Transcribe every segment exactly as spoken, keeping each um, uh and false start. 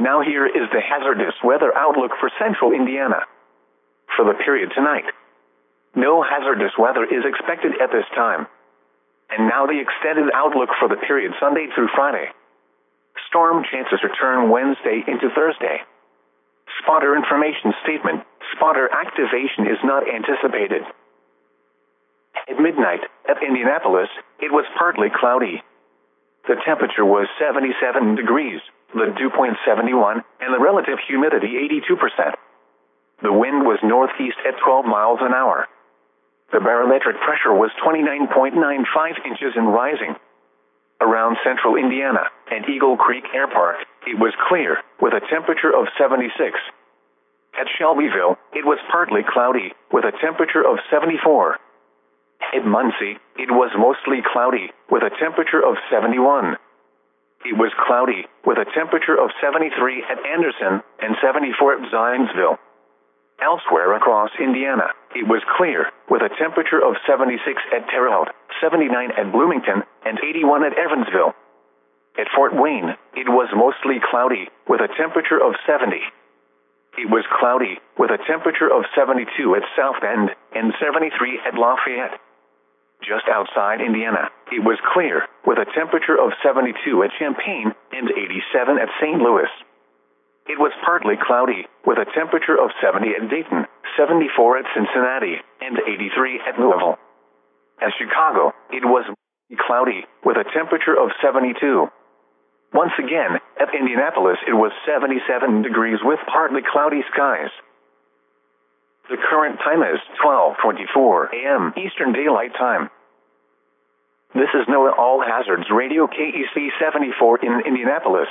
Now here is the hazardous weather outlook for central Indiana. For the period tonight, no hazardous weather is expected at this time. And now the extended outlook for the period Sunday through Friday. Storm chances return Wednesday into Thursday. Spotter information statement. Spotter activation is not anticipated. At midnight, at Indianapolis, it was partly cloudy. The temperature was seventy-seven degrees, the dew point seventy-one, and the relative humidity eighty-two percent. The wind was northeast at twelve miles an hour. The barometric pressure was twenty-nine point nine five inches and rising. Around central Indiana and Eagle Creek Air Park, it was clear, with a temperature of seventy-six. At Shelbyville, it was partly cloudy, with a temperature of seventy-four. At Muncie, it was mostly cloudy, with a temperature of seventy-one. It was cloudy, with a temperature of seventy-three at Anderson and seventy-four at Zionsville. Elsewhere across Indiana, it was clear, with a temperature of seventy-six at Terre Haute, seventy-nine at Bloomington, and eighty-one at Evansville. At Fort Wayne, it was mostly cloudy, with a temperature of seventy. It was cloudy, with a temperature of seventy-two at South Bend and seventy-three at Lafayette. Just outside Indiana, it was clear, with a temperature of seventy-two at Champaign and eighty-seven at Saint Louis. It was partly cloudy, with a temperature of seventy at Dayton, seventy-four at Cincinnati, and eighty-three at Louisville. At Chicago, it was cloudy, with a temperature of seventy-two. Once again, at Indianapolis it was seventy-seven degrees with partly cloudy skies. The current time is twelve twenty-four a m Eastern Daylight Time. This is NOAA All Hazards Radio K E C seventy-four in Indianapolis.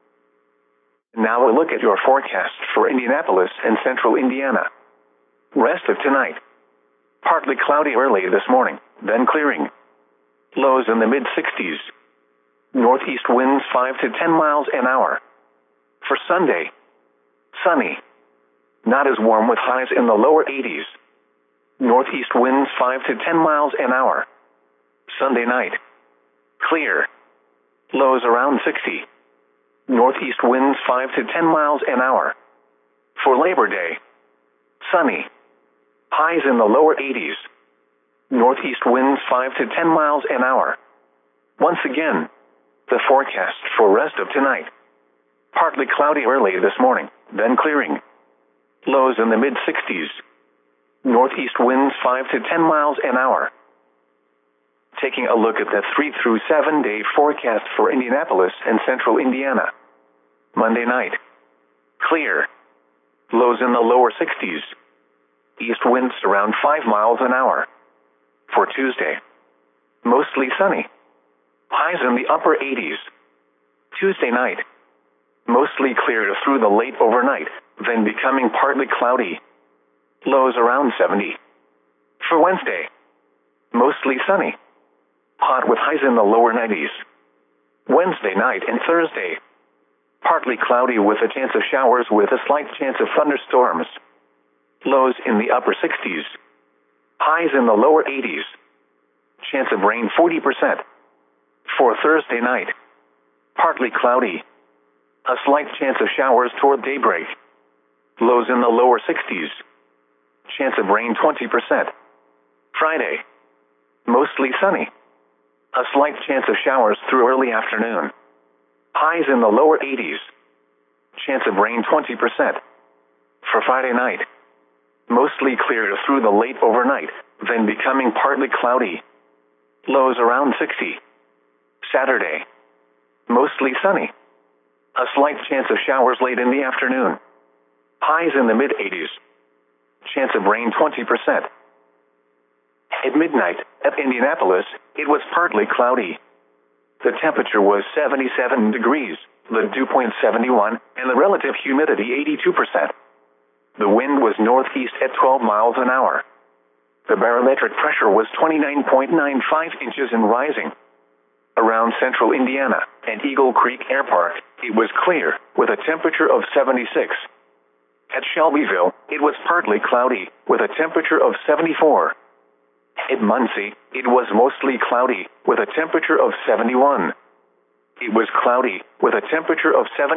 Now a look at your forecast for Indianapolis and central Indiana. Rest of tonight. Partly cloudy early this morning, then clearing. Lows in the mid sixties. Northeast winds five to ten miles an hour. For Sunday, sunny. Not as warm with highs in the lower eighties. Northeast winds five to ten miles an hour. Sunday night, clear. Lows around sixty. Northeast winds five to ten miles an hour. For Labor Day, sunny. Highs in the lower eighties. Northeast winds five to ten miles an hour. Once again, the forecast for rest of tonight. Partly cloudy early this morning, then clearing. Lows in the mid sixties. Northeast winds five to ten miles an hour. Taking a look at the three through seven day forecast for Indianapolis and central Indiana. Monday night, clear. Lows in the lower sixties. East winds around five miles an hour. For Tuesday, mostly sunny. Highs in the upper eighties. Tuesday night, mostly clear through the late overnight, then becoming partly cloudy. Lows around seventy. For Wednesday, mostly sunny. Hot with highs in the lower nineties. Wednesday night and Thursday, partly cloudy with a chance of showers with a slight chance of thunderstorms. Lows in the upper sixties. Highs in the lower eighties. Chance of rain forty percent. For Thursday night, partly cloudy. A slight chance of showers toward daybreak. Lows in the lower sixties. Chance of rain twenty percent. Friday, mostly sunny. A slight chance of showers through early afternoon. Highs in the lower eighties. Chance of rain twenty percent. For Friday night, mostly clear through the late overnight, then becoming partly cloudy. Lows around sixty. Saturday, mostly sunny. A slight chance of showers late in the afternoon. Highs in the mid eighties. Chance of rain twenty percent. At midnight, at Indianapolis, it was partly cloudy. The temperature was seventy-seven degrees, the dew point seventy-one, and the relative humidity eighty-two percent. The wind was northeast at twelve miles an hour. The barometric pressure was twenty-nine point nine five inches and rising. Around central Indiana and Eagle Creek Air Park, it was clear, with a temperature of seventy-six. At Shelbyville, it was partly cloudy, with a temperature of seventy-four. At Muncie, it was mostly cloudy, with a temperature of seventy-one. It was cloudy, with a temperature of seventy.